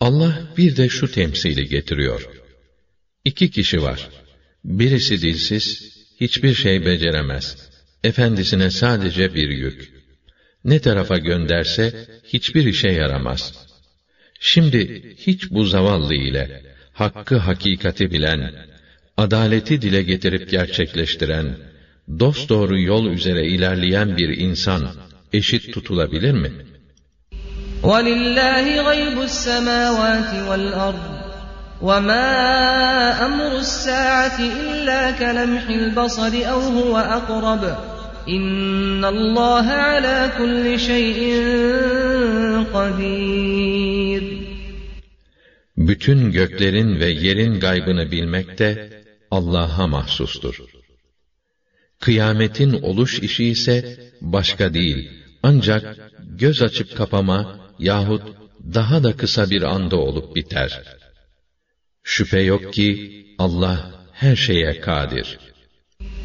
Allah bir de şu temsili getiriyor. İki kişi var. Birisi dilsiz, hiçbir şey beceremez. Efendisine sadece bir yük. Ne tarafa gönderse hiçbir işe yaramaz. Şimdi hiç bu zavallı ile hakkı hakikati bilen, adaleti dile getirip gerçekleştiren, dosdoğru yol üzere ilerleyen bir insan eşit tutulabilir mi? وَلِلَّهِ غَيْبُ السَّمَاوَاتِ وَالْأَرْضِ وَمَا أَمْرُ السَّاعَةِ إِلَّا كَلَمْحِ الْبَصَرِ أَوْ هُوَ أَقْرَبُ إِنَّ اللَّهَ عَلَى كُلِّ شَيْءٍ قَدِيرٌ. Bütün göklerin ve yerin gaybını bilmek de Allah'a mahsustur. Kıyametin oluş işi ise başka değil, ancak göz açıp kapama yahut daha da kısa bir anda olup biter. Şüphe yok ki Allah her şeye kadir.